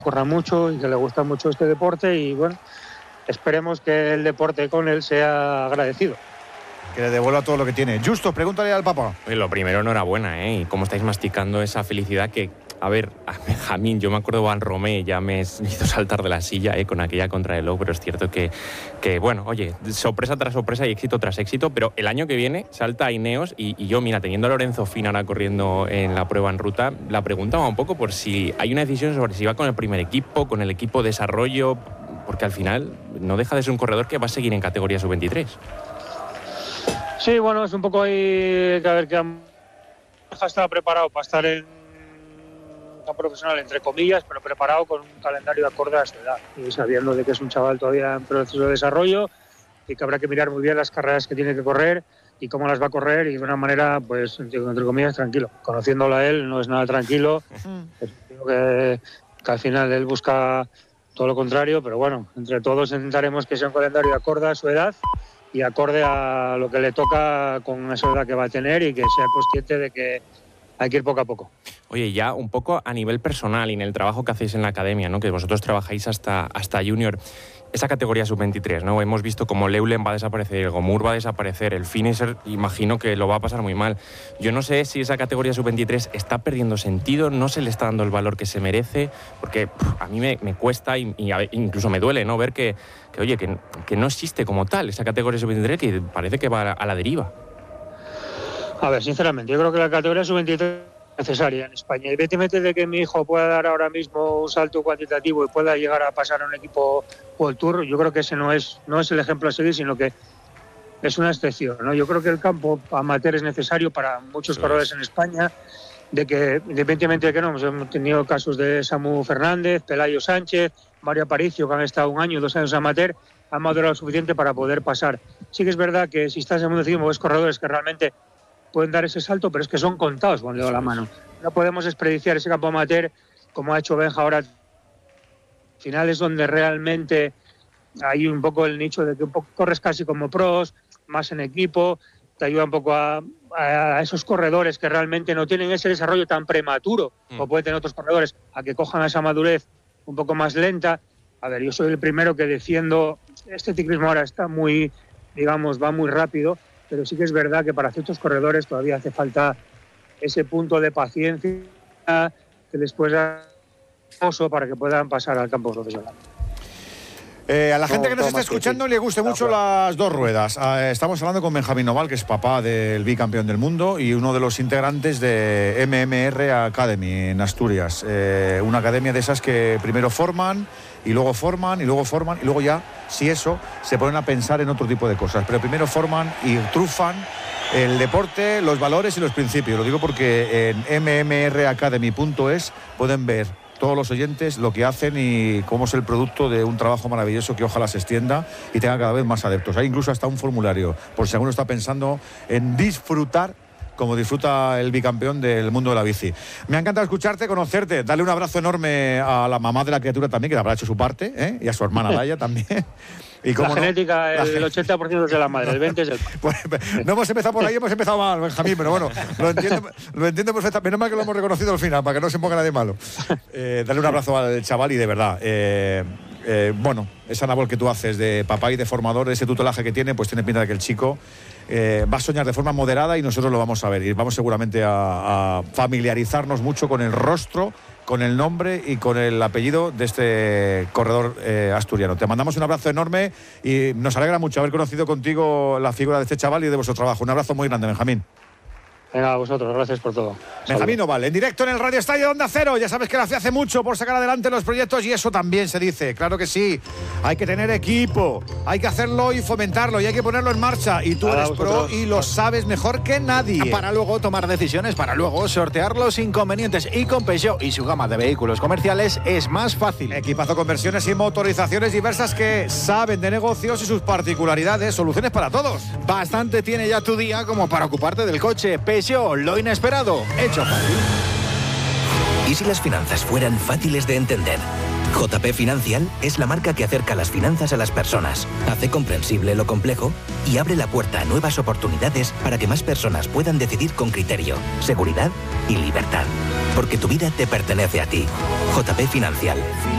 corra mucho y que le gusta mucho este deporte y bueno, esperemos que el deporte con él sea agradecido. Que le devuelva todo lo que tiene. Justo, pregúntale al papá. Lo primero, enhorabuena, ¿eh? Y cómo estáis masticando esa felicidad que, a ver, a Benjamín, yo me acuerdo de Juan Romé, ya me hizo saltar de la silla, con aquella contrarreloj, pero es cierto que, bueno, oye, sorpresa tras sorpresa y éxito tras éxito, pero el año que viene salta a Ineos y yo, mira, teniendo a Lorenzo Fina ahora corriendo en la prueba en ruta, la preguntaba un poco por si hay una decisión sobre si va con el primer equipo, con el equipo de desarrollo, porque al final no deja de ser un corredor que va a seguir en categoría sub-23. Sí, bueno, es un poco ahí que a ver que estaba preparado para estar en tan profesional, entre comillas, pero preparado con un calendario acorde a su edad y sabiendo de que es un chaval todavía en proceso de desarrollo y que habrá que mirar muy bien las carreras que tiene que correr y cómo las va a correr y de una manera, pues, entre comillas, tranquilo. Conociéndolo a él, no es nada tranquilo. Digo que al final él busca todo lo contrario, pero bueno, entre todos intentaremos que sea un calendario acorde a su edad y acorde a lo que le toca con esa edad que va a tener y que sea consciente de que hay que ir poco a poco. Oye, ya un poco a nivel personal y en el trabajo que hacéis en la academia, ¿no? Que vosotros trabajáis hasta junior, esa categoría sub-23, ¿no? Hemos visto cómo Leulen va a desaparecer, el Gomur va a desaparecer, el Finisher imagino que lo va a pasar muy mal. Yo no sé si esa categoría sub-23 está perdiendo sentido, no se le está dando el valor que se merece, porque a mí me cuesta y incluso me duele, ¿no? Ver que no existe como tal esa categoría sub-23, que parece que va a la deriva. A ver, sinceramente, yo creo que la categoría sub-23 necesaria en España. Evidentemente de que mi hijo pueda dar ahora mismo un salto cuantitativo y pueda llegar a pasar a un equipo World Tour, yo creo que ese no es el ejemplo a seguir, sino que es una excepción, ¿no? Yo creo que el campo amateur es necesario para muchos corredores en España, de que independientemente de que no, hemos tenido casos de Samu Fernández, Pelayo Sánchez, Mario Aparicio, que han estado 1 año, 2 años amateur, han madurado lo suficiente para poder pasar. Sí que es verdad que si estás en el mundo ciclismo ves corredores que realmente pueden dar ese salto, pero es que son contados con el dedo de la mano. No podemos desperdiciar ese campo amateur como ha hecho Benja ahora. Al final es donde realmente hay un poco el nicho de que un poco corres casi como pros, más en equipo, te ayuda un poco a esos corredores que realmente no tienen ese desarrollo tan prematuro como pueden tener otros corredores, a que cojan esa madurez un poco más lenta. A ver, yo soy el primero que defiendo, este ciclismo ahora está muy, digamos, va muy rápido, pero sí que es verdad que para ciertos corredores todavía hace falta ese punto de paciencia que les pueda dar para que puedan pasar al campo profesional. A la gente que nos está escuchando le guste mucho las dos ruedas. Estamos hablando con Benjamín Noval, que es papá del bicampeón del mundo y uno de los integrantes de MMR Academy en Asturias. Una academia de esas que primero forman y luego forman y luego forman y luego ya, si eso, se ponen a pensar en otro tipo de cosas. Pero primero forman y trufan el deporte, los valores y los principios. Lo digo porque en mmracademy.es pueden ver todos los oyentes lo que hacen y cómo es el producto de un trabajo maravilloso que ojalá se extienda y tenga cada vez más adeptos. Hay incluso hasta un formulario, por si alguno está pensando en disfrutar como disfruta el bicampeón del mundo de la bici. Me ha encantado escucharte, conocerte, darle un abrazo enorme a la mamá de la criatura también, que le habrá hecho su parte, y a su hermana Laia también. Y la genética, el 80% es de la madre, el 20% es del padre. Pues, no hemos empezado por ahí, hemos empezado mal, Benjamín, pero bueno, lo entiendo perfectamente. Menos mal que lo hemos reconocido al final, para que no se ponga nadie malo. Dale un abrazo al chaval y de verdad, bueno, esa labor que tú haces de papá y de formador, ese tutelaje que tiene, pues tiene pinta de que el chico va a soñar de forma moderada y nosotros lo vamos a ver. Y vamos seguramente a familiarizarnos mucho con el rostro, con el nombre y con el apellido de este corredor asturiano. Te mandamos un abrazo enorme y nos alegra mucho haber conocido contigo la figura de este chaval y de vuestro trabajo. Un abrazo muy grande, Benjamín. Venga, a vosotros, gracias por todo. Benjamín Noval, en directo en el Radio Estadio de Onda Cero. Ya sabes que la hace mucho por sacar adelante los proyectos y eso también se dice. Claro que sí. Hay que tener equipo, hay que hacerlo y fomentarlo y hay que ponerlo en marcha. Y tú eres pro y lo sabes mejor que nadie. Para luego tomar decisiones, para luego sortear los inconvenientes. Y con Peugeot y su gama de vehículos comerciales es más fácil. Equipazo con versiones y motorizaciones diversas que saben de negocios y sus particularidades. Soluciones para todos. Bastante tiene ya tu día como para ocuparte del coche. Peugeot, lo inesperado, hecho fácil. ¿Y si las finanzas fueran fáciles de entender? JP Financial es la marca que acerca las finanzas a las personas, hace comprensible lo complejo y abre la puerta a nuevas oportunidades para que más personas puedan decidir con criterio, seguridad y libertad. Porque tu vida te pertenece a ti. JP Financial.